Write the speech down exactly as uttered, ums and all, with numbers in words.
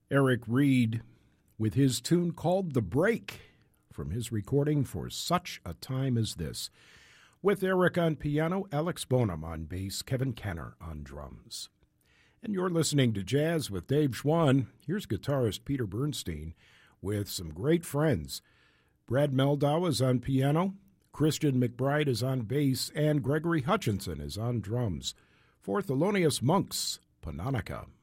Eric Reed with his tune called The Break from his recording For Such a Time as This. With Eric on piano, Alex Bonham on bass, Kevin Kenner on drums. And you're listening to Jazz with Dave Schwann. Here's guitarist Peter Bernstein with some great friends. Brad Meldau is on piano, Christian McBride is on bass, and Gregory Hutchinson is on drums. For Thelonious Monk's Panonica.